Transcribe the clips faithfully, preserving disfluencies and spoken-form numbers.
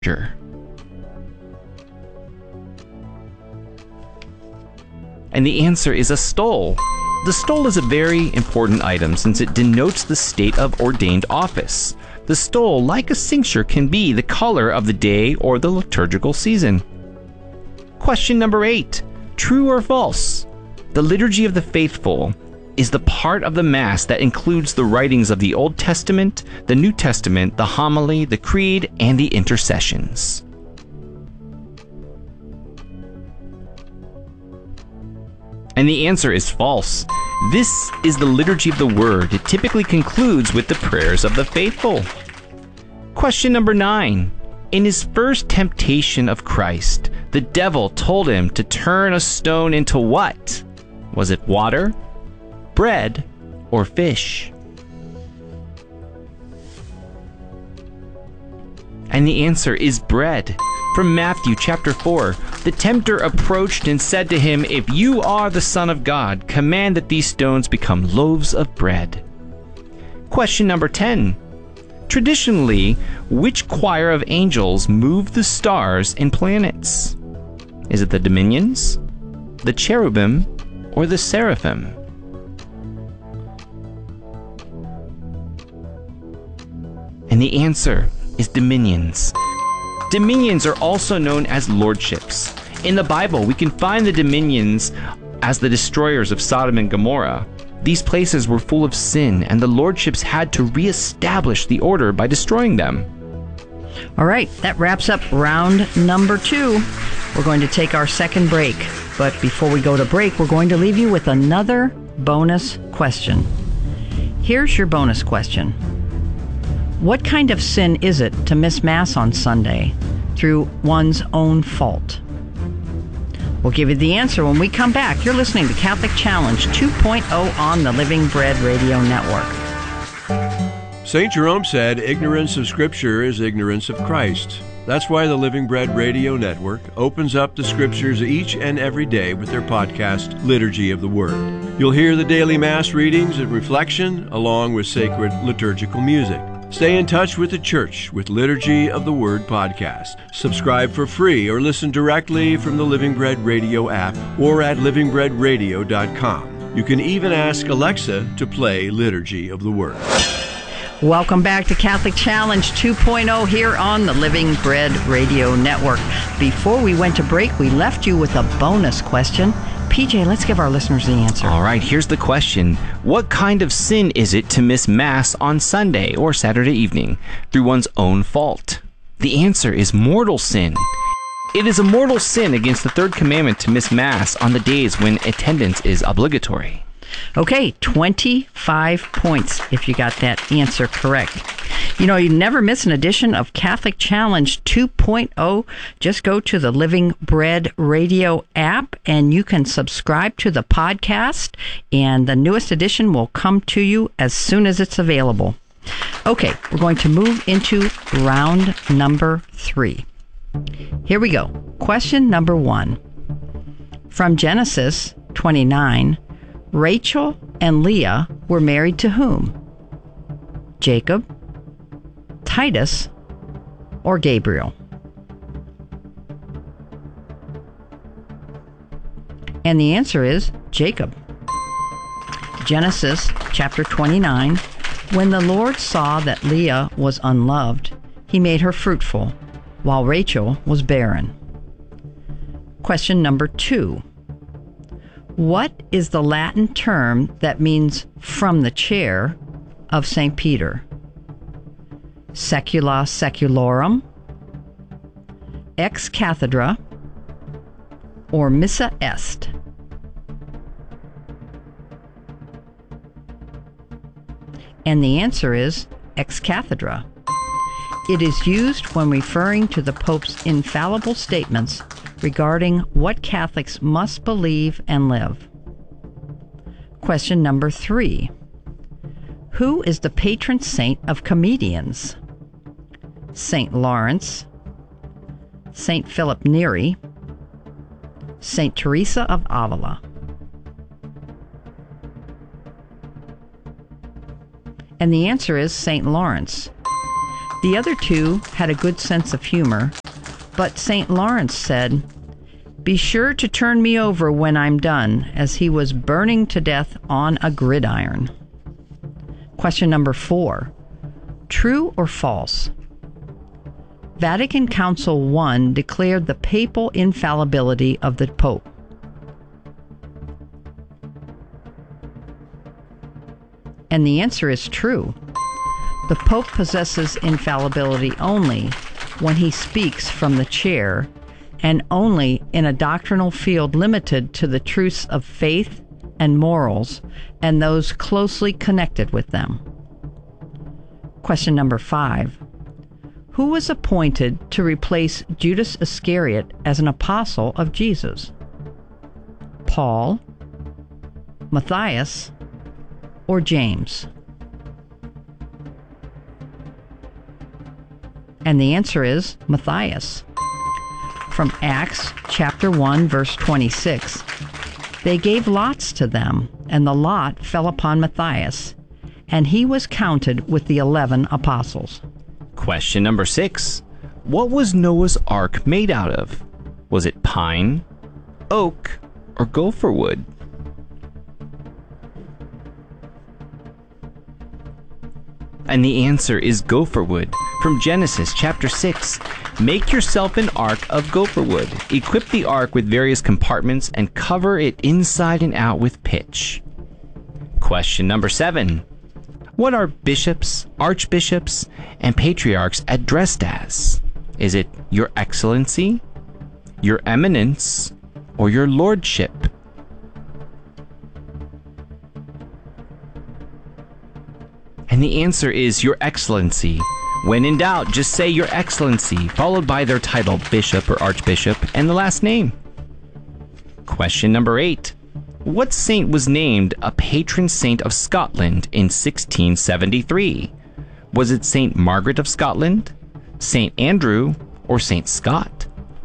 And the answer is a stole. The stole is a very important item since it denotes the state of ordained office. The stole, like a cincture, can be the color of the day or the liturgical season. Question number eight. True or false? The Liturgy of the Faithful is the part of the Mass that includes the writings of the Old Testament, the New Testament, the homily, the creed, and the intercessions. And the answer is false. This is the Liturgy of the Word. It typically concludes with the prayers of the faithful. Question number nine. In his first temptation of Christ, the devil told him to turn a stone into what? Was it water, bread, or fish? And the answer is bread. From Matthew chapter four, the tempter approached and said to him, "If you are the Son of God, command that these stones become loaves of bread." Question number ten. Traditionally, which choir of angels move the stars and planets? Is it the dominions, the cherubim, or the seraphim? And the answer is dominions. Dominions are also known as lordships. In the Bible, we can find the dominions as the destroyers of Sodom and Gomorrah. These places were full of sin, and the lordships had to reestablish the order by destroying them. All right, that wraps up round number two. We're going to take our second break. But before we go to break, we're going to leave you with another bonus question. Here's your bonus question. What kind of sin is it to miss Mass on Sunday through one's own fault? We'll give you the answer when we come back. You're listening to Catholic Challenge two point oh on the Living Bread Radio Network. Saint Jerome said, ignorance of Scripture is ignorance of Christ. That's why the Living Bread Radio Network opens up the Scriptures each and every day with their podcast, Liturgy of the Word. You'll hear the daily Mass readings and reflection, along with sacred liturgical music. Stay in touch with the Church with Liturgy of the Word podcast. Subscribe for free or listen directly from the Living Bread Radio app or at living bread radio dot com. You can even ask Alexa to play Liturgy of the Word. Welcome back to Catholic Challenge two point oh here on the Living Bread Radio Network. Before we went to break, we left you with a bonus question. P J, let's give our listeners the answer. All right, here's the question. What kind of sin is it to miss Mass on Sunday or Saturday evening through one's own fault? The answer is mortal sin. It is a mortal sin against the third commandment to miss Mass on the days when attendance is obligatory. Okay, twenty-five points if you got that answer correct. You know, you never miss an edition of Catholic Challenge two point oh. Just go to the Living Bread Radio app and you can subscribe to the podcast, and the newest edition will come to you as soon as it's available. Okay, we're going to move into round number three. Here we go. Question number one. From Genesis twenty-nine, Rachel and Leah were married to whom? Jacob, Titus, or Gabriel? And the answer is Jacob. Genesis chapter twenty-nine, when the Lord saw that Leah was unloved, he made her fruitful, while Rachel was barren. Question number two. What is the Latin term that means from the chair of Saint Peter? Secula secularum, ex cathedra, or missa est? And the answer is ex cathedra. It is used when referring to the Pope's infallible statements regarding what Catholics must believe and live. Question number three. Who is the patron saint of comedians? Saint Lawrence, Saint Philip Neri, Saint Teresa of Avila? And the answer is Saint Lawrence. The other two had a good sense of humor, but Saint Lawrence said, "Be sure to turn me over when I'm done," as he was burning to death on a gridiron. Question number four. True or false? Vatican Council one declared the papal infallibility of the Pope. And the answer is true. The Pope possesses infallibility only when he speaks from the chair, and only in a doctrinal field limited to the truths of faith and morals and those closely connected with them. Question number five. Who was appointed to replace Judas Iscariot as an apostle of Jesus? Paul, Matthias, or James? And the answer is Matthias. From Acts chapter one, verse twenty-six. They gave lots to them, and the lot fell upon Matthias, and he was counted with the eleven apostles. Question number six. What was Noah's Ark made out of? Was it pine, oak, or gopher wood? And the answer is gopher wood. From Genesis chapter six. Make yourself an ark of gopher wood. Equip the ark with various compartments and cover it inside and out with pitch. Question number seven. What are bishops, archbishops, and patriarchs addressed as? Is it Your Excellency, Your Eminence, or Your Lordship? And the answer is Your Excellency. When in doubt, just say Your Excellency, followed by their title, bishop or archbishop, and the last name. Question number eight. What saint was named a patron saint of Scotland in sixteen seventy-three? Was it Saint Margaret of Scotland, Saint Andrew, or Saint Scott?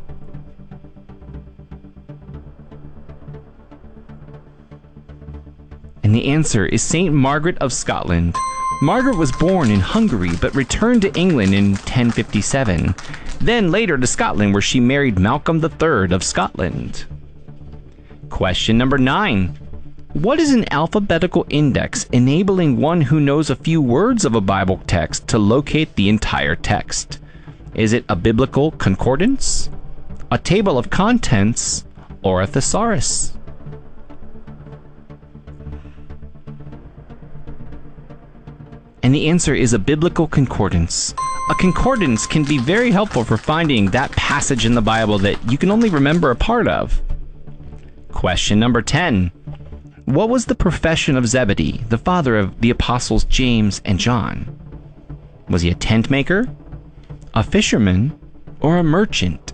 And the answer is Saint Margaret of Scotland. Margaret was born in Hungary but returned to England in ten fifty-seven, then later to Scotland where she married Malcolm the Third of Scotland. Question number nine. What is an alphabetical index enabling one who knows a few words of a Bible text to locate the entire text? Is it a biblical concordance, a table of contents, or a thesaurus? And the answer is a biblical concordance. A concordance can be very helpful for finding that passage in the Bible that you can only remember a part of. Question number ten. What was the profession of Zebedee, the father of the apostles James and John? Was he a tent maker, a fisherman, or a merchant?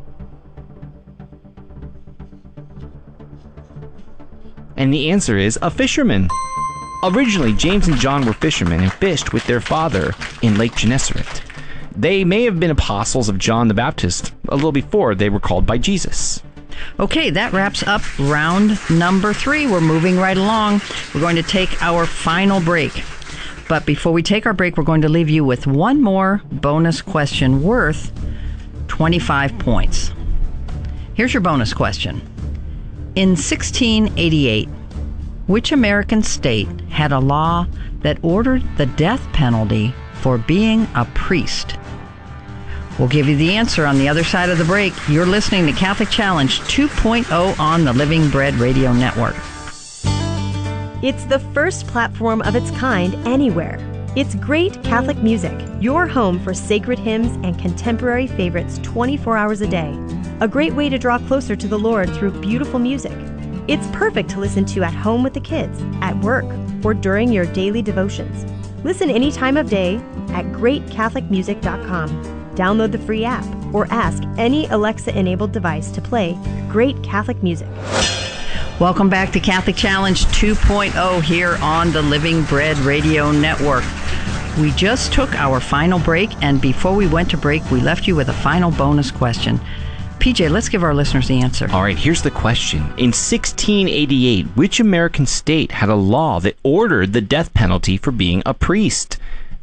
And the answer is a fisherman. Originally, James and John were fishermen and fished with their father in Lake Gennesaret. They may have been apostles of John the Baptist a little before they were called by Jesus. Okay, that wraps up round number three. We're moving right along. We're going to take our final break. But before we take our break, we're going to leave you with one more bonus question worth twenty-five points. Here's your bonus question. In sixteen eighty-eight, which American state had a law that ordered the death penalty for being a priest? We'll give you the answer on the other side of the break. You're listening to Catholic Challenge two point oh on the Living Bread Radio Network. It's the first platform of its kind anywhere. It's Great Catholic Music, your home for sacred hymns and contemporary favorites twenty-four hours a day. A great way to draw closer to the Lord through beautiful music. It's perfect to listen to at home with the kids, at work, or during your daily devotions. Listen any time of day at great catholic music dot com. Download the free app or ask any Alexa-enabled device to play Great Catholic Music. Welcome back to Catholic Challenge two point oh here on the Living Bread Radio Network. We just took our final break, and before we went to break, we left you with a final bonus question. P J, let's give our listeners the answer. All right, here's the question. In sixteen eighty-eight, which American state had a law that ordered the death penalty for being a priest?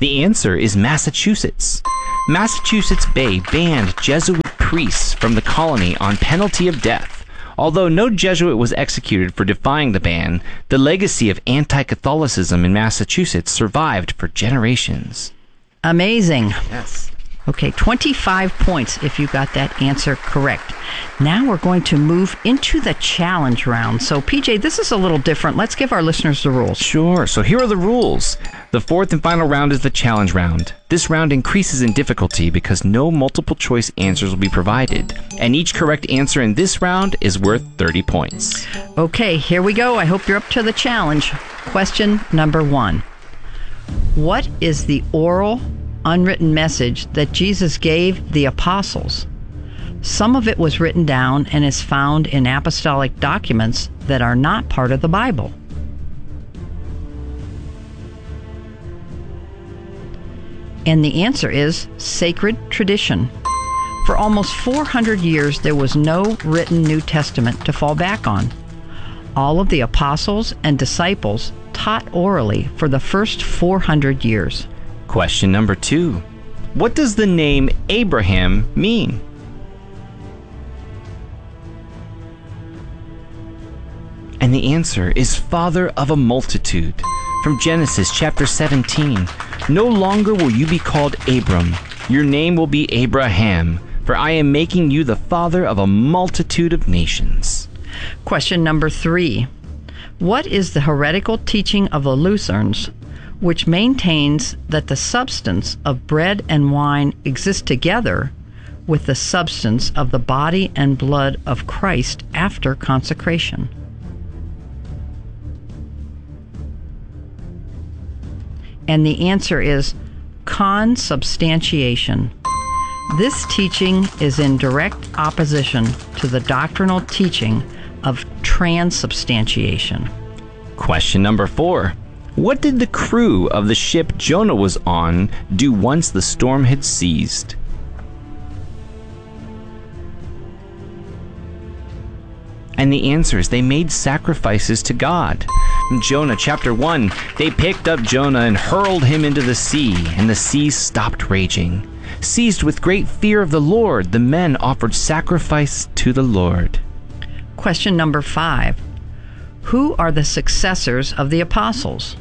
The answer is Massachusetts. Massachusetts Bay banned Jesuit priests from the colony on penalty of death. Although no Jesuit was executed for defying the ban, the legacy of anti-Catholicism in Massachusetts survived for generations. Amazing. Yes. Okay, twenty-five points if you got that answer correct. Now we're going to move into the challenge round. So, P J, this is a little different. Let's give our listeners the rules. Sure. So here are the rules. The fourth and final round is the challenge round. This round increases in difficulty because no multiple choice answers will be provided. And each correct answer in this round is worth thirty points. Okay, here we go. I hope you're up to the challenge. Question number one. What is the oral, unwritten message that Jesus gave the apostles? Some of it was written down and is found in apostolic documents that are not part of the Bible. And the answer is sacred tradition. For almost four hundred years, there was no written New Testament to fall back on. All of the apostles and disciples taught orally for the first four hundred years. Question number two. What does the name Abraham mean? And the answer is father of a multitude. From Genesis chapter seventeen. No longer will you be called Abram. Your name will be Abraham, for I am making you the father of a multitude of nations. Question number three. What is the heretical teaching of the Lutherans, which maintains that the substance of bread and wine exist together with the substance of the body and blood of Christ after consecration? And the answer is consubstantiation. This teaching is in direct opposition to the doctrinal teaching of transubstantiation. Question number four. What did the crew of the ship Jonah was on do once the storm had ceased? And the answer is they made sacrifices to God. In Jonah chapter one, they picked up Jonah and hurled him into the sea, and the sea stopped raging. Seized with great fear of the Lord, the men offered sacrifice to the Lord. Question number five. Who are the successors of the apostles?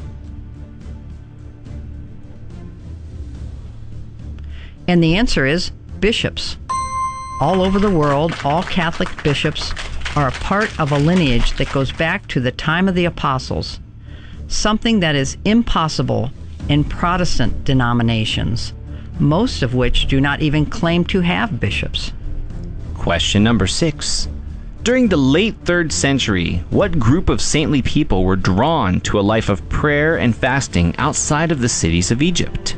And the answer is bishops. All over the world, all Catholic bishops are a part of a lineage that goes back to the time of the apostles, something that is impossible in Protestant denominations, most of which do not even claim to have bishops. Question number six. During the late third century, what group of saintly people were drawn to a life of prayer and fasting outside of the cities of Egypt?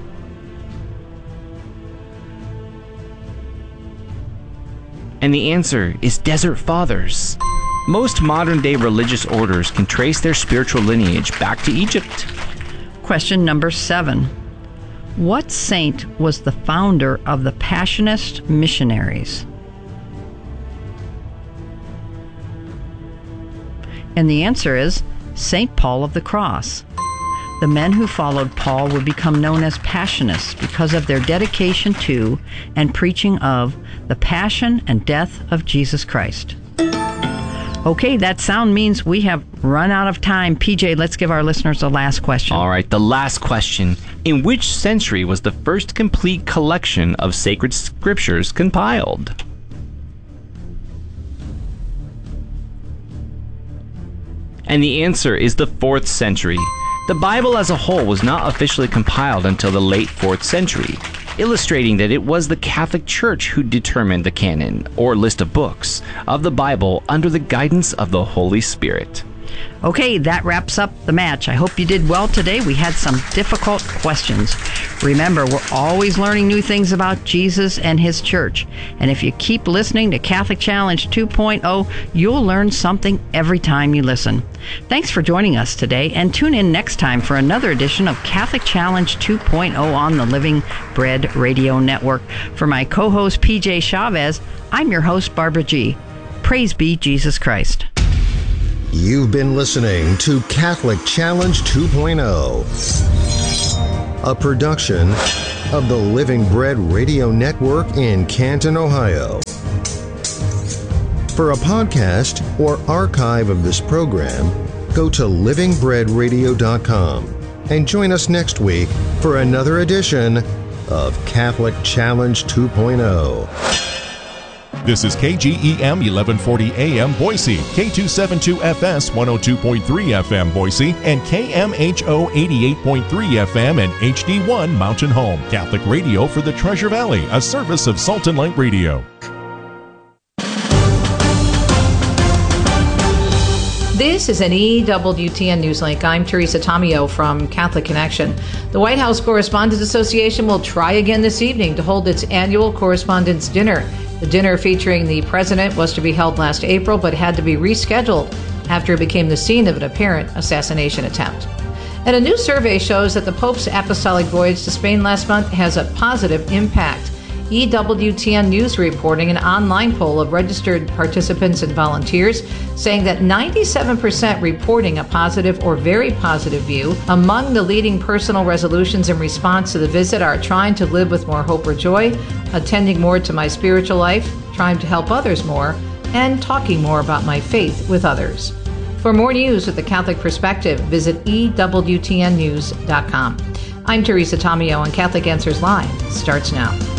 And the answer is Desert Fathers. Most modern-day religious orders can trace their spiritual lineage back to Egypt. Question number seven. What saint was the founder of the Passionist missionaries? And the answer is Saint Paul of the Cross. The men who followed Paul would become known as Passionists because of their dedication to and preaching of the passion and death of Jesus Christ. Okay, that sound means we have run out of time. P J, let's give our listeners the last question. All right, the last question. In which century was the first complete collection of sacred scriptures compiled? And the answer is the fourth century. The Bible as a whole was not officially compiled until the late fourth century, illustrating that it was the Catholic Church who determined the canon, or list of books, of the Bible under the guidance of the Holy Spirit. Okay, that wraps up the match. I hope you did well today. We had some difficult questions. Remember, we're always learning new things about Jesus and his church. And if you keep listening to Catholic Challenge two point oh, you'll learn something every time you listen. Thanks for joining us today, and tune in next time for another edition of Catholic Challenge two point oh on the Living Bread Radio Network. For my co-host P J Chavez, I'm your host Barbara G. Praise be Jesus Christ. You've been listening to Catholic Challenge two point oh. a production of the Living Bread Radio Network in Canton, Ohio. For a podcast or archive of this program, go to living bread radio dot com and join us next week for another edition of Catholic Challenge two point oh. This is K G E M eleven forty A M Boise, K two seventy-two F S one oh two point three F M Boise, and K M H O eighty-eight point three F M and H D one Mountain Home. Catholic radio for the Treasure Valley, a service of Salt and Light Radio. This is an E W T N Newslink. I'm Teresa Tomeo from Catholic Connection. The White House Correspondents Association will try again this evening to hold its annual Correspondents' Dinner. The dinner featuring the president was to be held last April, but had to be rescheduled after it became the scene of an apparent assassination attempt. And a new survey shows that the Pope's apostolic voyage to Spain last month has a positive impact. E W T N News reporting an online poll of registered participants and volunteers saying that ninety-seven percent reporting a positive or very positive view. Among the leading personal resolutions in response to the visit are trying to live with more hope or joy, attending more to my spiritual life, trying to help others more, and talking more about my faith with others. For more news with the Catholic perspective, visit E W T N news dot com. I'm Teresa Tomeo, and Catholic Answers Live starts now.